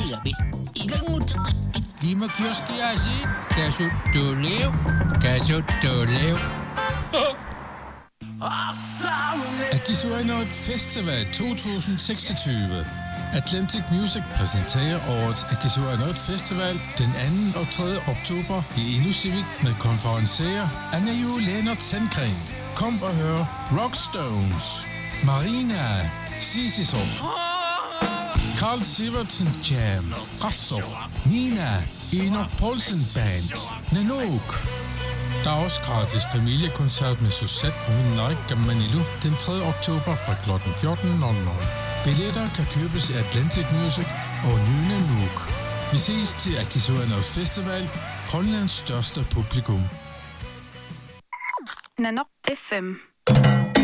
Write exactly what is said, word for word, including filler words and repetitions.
Ilabi. Ilang utak. Di magkiosk-kiyasi. Kaso tuliw. Kaso tuliw. Agisuanot Festival to tusind seksogtyve. Atlantic Music præsenterer årets Agisuanot Festival den anden og tredje oktober i Inusivik med konferencier Anna Jule Lennart Sandgren. Kom og hør Rockstones, Marina, Sisisov, Carl Sivertsen Jam, Rasso, Nina, Enoch Poulsen Band, Nanook. Der er også gratis familiekoncert med Suzette og Nike Manilo den tredje oktober fra klokken fjorten nul nul. Billetter kan købes i Atlantic Music og Nyne Nuuk. Vi ses til Agisuanot Festival, Grønlands største publikum. Nanook F M.